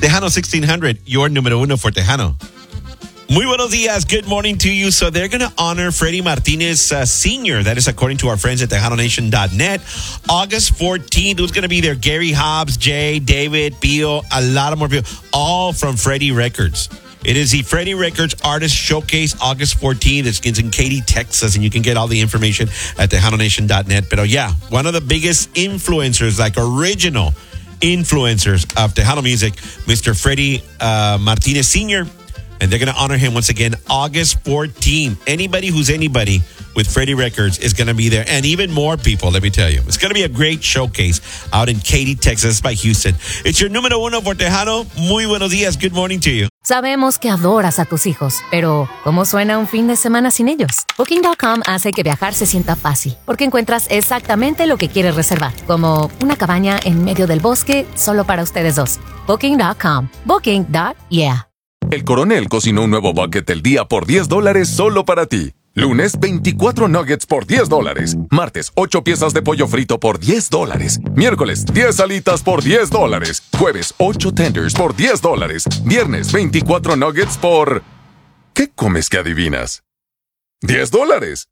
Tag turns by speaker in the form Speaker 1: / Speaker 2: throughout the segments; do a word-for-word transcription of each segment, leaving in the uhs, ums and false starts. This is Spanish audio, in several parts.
Speaker 1: Tejano sixteen hundred, your número uno for Tejano. Muy buenos días. Good morning to you. So they're going to honor Freddie Martinez uh, Senior That is according to our friends at Tejano Nation dot net. August fourteenth, who's going to be there? Gary Hobbs, Jay, David, Pio, a lot of more people, all from Freddie Records. It is the Freddie Records Artist Showcase, August fourteenth. It's in Katy, Texas, and you can get all the information at Tejano Nation dot net. But yeah, one of the biggest influencers, like original influencers of Tejano music, Mister Freddie uh, Martinez Senior And they're going to honor him once again, August fourteenth. Anybody who's anybody with Freddie Records is going to be there. And even more people, let me tell you. It's going to be a great showcase out in Katy, Texas, by Houston. It's your número uno for Tejano. Muy buenos días. Good morning to you.
Speaker 2: Sabemos que adoras a tus hijos, pero ¿cómo suena un fin de semana sin ellos? Booking punto com hace que viajar se sienta fácil, porque encuentras exactamente lo que quieres reservar, como una cabaña en medio del bosque solo para ustedes dos. Booking punto com. Booking. Yeah.
Speaker 3: El Coronel cocinó un nuevo bucket del día por diez dólares solo para ti. Lunes, veinticuatro nuggets por diez dólares. Martes, ocho piezas de pollo frito por diez dólares. Miércoles, diez alitas por diez dólares. Jueves, ocho tenders por diez dólares. Viernes, veinticuatro nuggets por... ¿Qué comes que adivinas? diez dólares.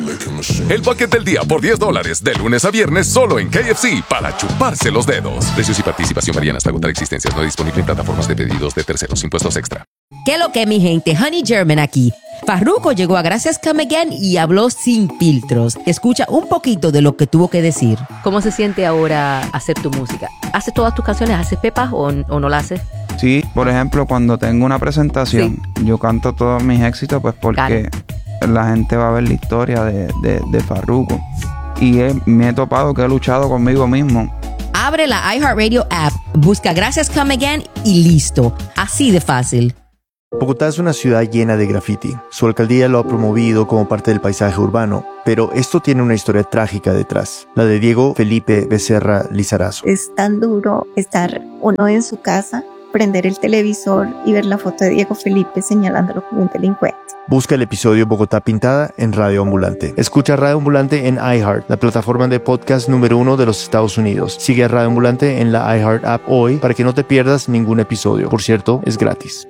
Speaker 3: El bucket del día por diez dólares. De lunes a viernes solo en K F C para chuparse los dedos. Precios y participación varían hasta agotar existencias. No disponible en plataformas de pedidos de terceros. Impuestos extra.
Speaker 4: ¿Qué lo que, mi gente? Honey German aquí. Farruko llegó a Gracias Come Again y habló sin filtros. Escucha un poquito de lo que tuvo que decir.
Speaker 5: ¿Cómo se siente ahora hacer tu música? ¿Haces todas tus canciones? ¿Haces pepas o, o no la haces?
Speaker 6: Sí, por ejemplo, cuando tengo una presentación, sí. Yo canto todos mis éxitos pues porque claro. La gente va a ver la historia de, de, de Farruko. Y he, me he topado que he luchado conmigo mismo.
Speaker 4: Abre la iHeartRadio app, busca Gracias Come Again y listo. Así de fácil.
Speaker 7: Bogotá es una ciudad llena de graffiti. Su alcaldía lo ha promovido como parte del paisaje urbano, pero esto tiene una historia trágica detrás, la de Diego Felipe Becerra Lizarazo.
Speaker 8: Es tan duro estar uno en su casa, prender el televisor y ver la foto de Diego Felipe señalándolo como un delincuente.
Speaker 7: Busca el episodio Bogotá Pintada en Radio Ambulante. Escucha Radio Ambulante en iHeart, la plataforma de podcast número uno de los Estados Unidos. Sigue a Radio Ambulante en la iHeart app hoy para que no te pierdas ningún episodio. Por cierto, es gratis.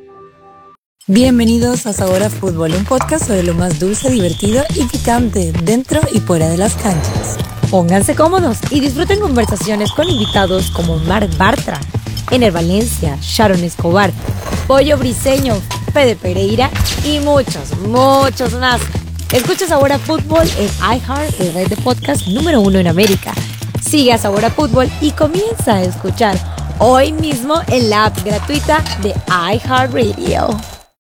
Speaker 9: Bienvenidos a Sabor a Fútbol, un podcast sobre lo más dulce, divertido y picante dentro y fuera de las canchas. Pónganse cómodos y disfruten conversaciones con invitados como Marc Bartra, Ener Valencia, Sharon Escobar, Pollo Briseño, Fede Pereira y muchos, muchos más. Escucha Sabor a Fútbol en iHeart, la red de podcast número uno en América. Sigue a Sabor a Fútbol y comienza a escuchar hoy mismo en la app gratuita de iHeartRadio.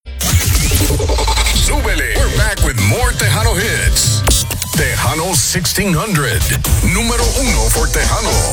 Speaker 10: Súbele. We're back with more Tejano hits. Tejano sixteen hundred. Número uno for Tejano.